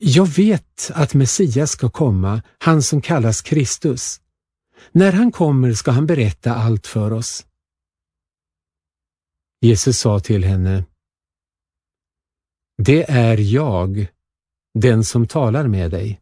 Jag vet att Messias ska komma, han som kallas Kristus. När han kommer ska han berätta allt för oss. Jesus sa till henne: Det är jag, den som talar med dig.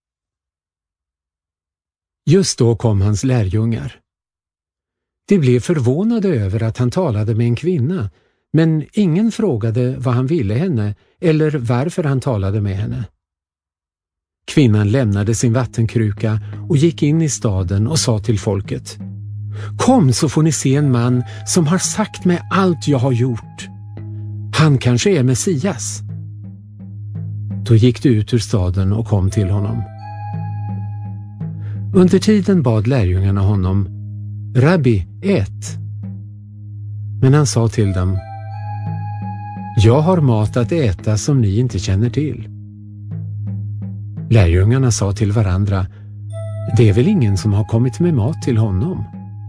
Just då kom hans lärjungar. De blev förvånade över att han talade med en kvinna, men ingen frågade vad han ville henne eller varför han talade med henne. Kvinnan lämnade sin vattenkruka och gick in i staden och sa till folket: Kom så får ni se en man som har sagt mig allt jag har gjort. Han kanske är Messias. Då gick de ut ur staden och kom till honom. Under tiden bad lärjungarna honom: Rabbi, ät. Men han sa till dem: Jag har mat att äta som ni inte känner till. Lärjungarna sa till varandra: Det är väl ingen som har kommit med mat till honom?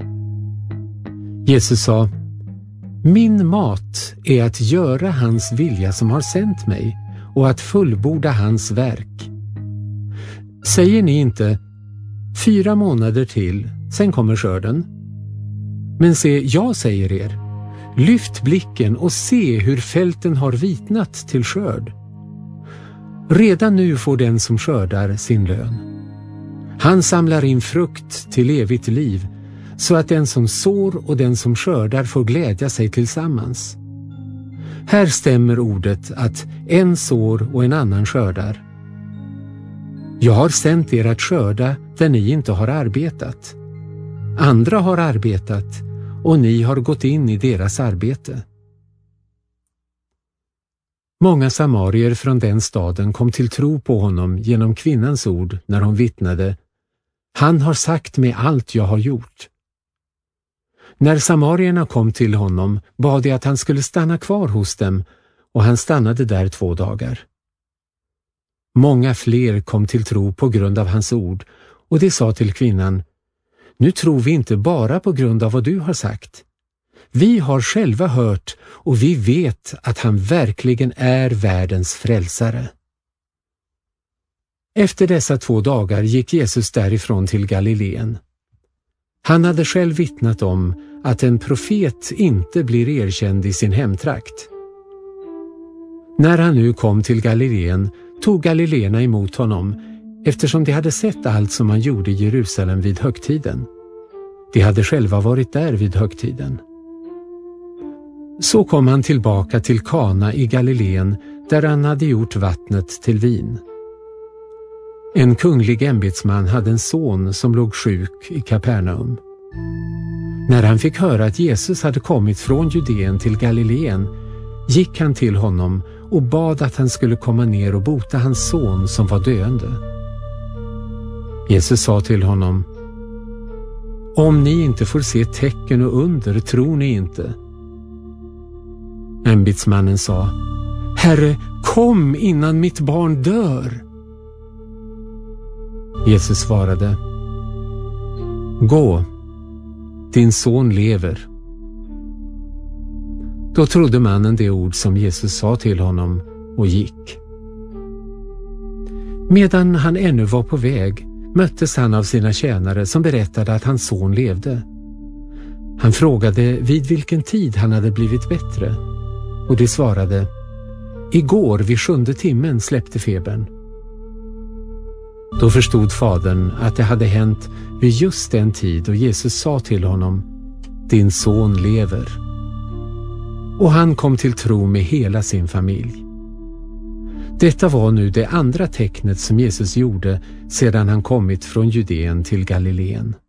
Jesus sa: Min mat är att göra hans vilja som har sänt mig och att fullborda hans verk. Säger ni inte: 4 månader till, sen kommer skörden? Men se, jag säger er: Lyft blicken och se hur fälten har vitnat till skörd. Redan nu får den som skördar sin lön. Han samlar in frukt till evigt liv, så att den som sår och den som skördar får glädja sig tillsammans. Här stämmer ordet att en sår och en annan skördar. Jag har sänt er att skörda där ni inte har arbetat. Andra har arbetat och ni har gått in i deras arbete. Många samarier från den staden kom till tro på honom genom kvinnans ord när hon vittnade: Han har sagt mig allt jag har gjort. När samarierna kom till honom bad de att han skulle stanna kvar hos dem, och han stannade där 2 dagar. Många fler kom till tro på grund av hans ord, och de sa till kvinnan: Nu tror vi inte bara på grund av vad du har sagt. Vi har själva hört och vi vet att han verkligen är världens frälsare. Efter dessa 2 dagar gick Jesus därifrån till Galileen. Han hade själv vittnat om att en profet inte blir erkänd i sin hemtrakt. När han nu kom till Galileen tog galileerna emot honom, eftersom de hade sett allt som han gjorde i Jerusalem vid högtiden. De hade själva varit där vid högtiden. Så kom han tillbaka till Kana i Galileen, där han hade gjort vattnet till vin. En kunglig ämbetsman hade en son som låg sjuk i Kapernaum. När han fick höra att Jesus hade kommit från Judeen till Galileen gick han till honom och bad att han skulle komma ner och bota hans son som var döende. Jesus sa till honom: Om ni inte får se tecken och under tror ni inte. Ämbetsmannen sa: Herre, kom innan mitt barn dör. Jesus svarade: Gå, din son lever. Då trodde mannen det ord som Jesus sa till honom och gick. Medan han ännu var på väg möttes han av sina tjänare som berättade att hans son levde. Han frågade vid vilken tid han hade blivit bättre, och de svarade: Igår vid 7:e timmen släppte febern. Då förstod fadern att det hade hänt vid just den tid, och Jesus sa till honom: Din son lever. Och han kom till tro med hela sin familj. Detta var nu det andra tecknet som Jesus gjorde sedan han kommit från Judeen till Galileen.